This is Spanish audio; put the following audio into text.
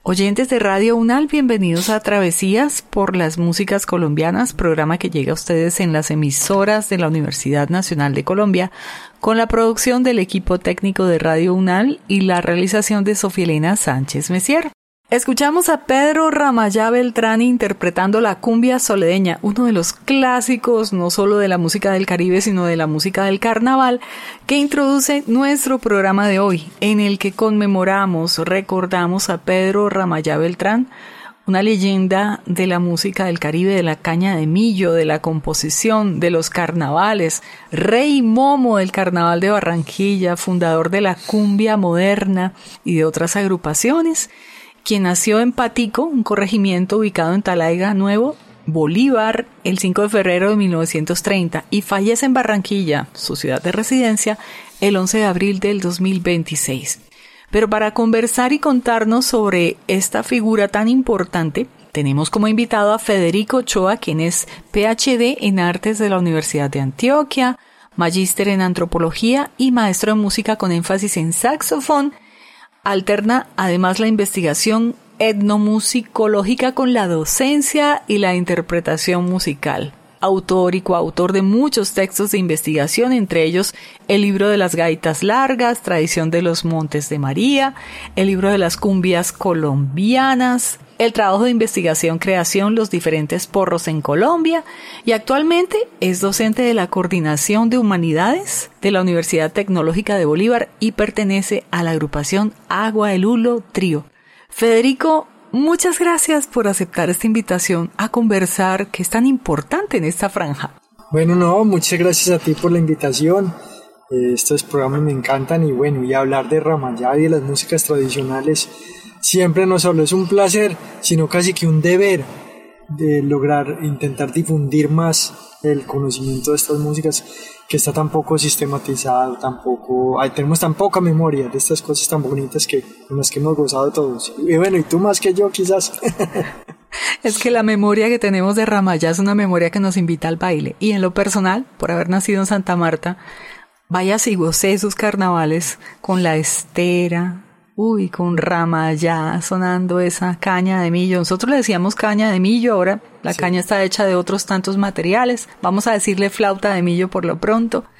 Oyentes de Radio UNAL, bienvenidos a Travesías por las Músicas Colombianas, programa que llega a ustedes en las emisoras de la Universidad Nacional de Colombia, con la producción del equipo técnico de Radio UNAL y la realización de Sofía Elena Sánchez Messier. Escuchamos a Pedro Ramayá Beltrán interpretando la cumbia soledeña, uno de los clásicos no solo de la música del Caribe, sino de la música del carnaval, que introduce nuestro programa de hoy, en el que recordamos a Pedro Ramayá Beltrán, una leyenda de la música del Caribe, de la caña de millo, de la composición, de los carnavales, rey momo del Carnaval de Barranquilla, fundador de la cumbia moderna y de otras agrupaciones, quien nació en Patico, un corregimiento ubicado en Talaiga Nuevo, Bolívar, el 5 de febrero de 1930 y fallece en Barranquilla, su ciudad de residencia, el 11 de abril del 2026. Pero para conversar y contarnos sobre esta figura tan importante, tenemos como invitado a Federico Ochoa, quien es PhD en Artes de la Universidad de Antioquia, magíster en Antropología y maestro de música con énfasis en saxofón. Alterna además la investigación etnomusicológica con la docencia y la interpretación musical. Autor y coautor de muchos textos de investigación, entre ellos el libro de las gaitas largas, Tradición de los Montes de María, el libro de las cumbias colombianas, el trabajo de investigación creación Los diferentes porros en Colombia, y actualmente es docente de la Coordinación de Humanidades de la Universidad Tecnológica de Bolívar y pertenece a la agrupación Agua del Hulo Trío. Federico, muchas gracias por aceptar esta invitación a conversar, que es tan importante en esta franja. Bueno, muchas gracias a ti por la invitación. Estos programas me encantan y hablar de Ramayá y de las músicas tradicionales siempre no solo es un placer, sino casi que un deber de lograr intentar difundir más el conocimiento de estas músicas, que está tan poco sistematizado, tenemos tan poca memoria de estas cosas tan bonitas con las que hemos gozado todos. Y tú más que yo quizás. Es que la memoria que tenemos de Ramayá es una memoria que nos invita al baile. Y en lo personal, por haber nacido en Santa Marta, vaya si gocé sus carnavales con la estera, con Ramayá sonando esa caña de millo. Nosotros le decíamos caña de millo, ahora la caña está hecha de otros tantos materiales. Vamos a decirle flauta de millo por lo pronto.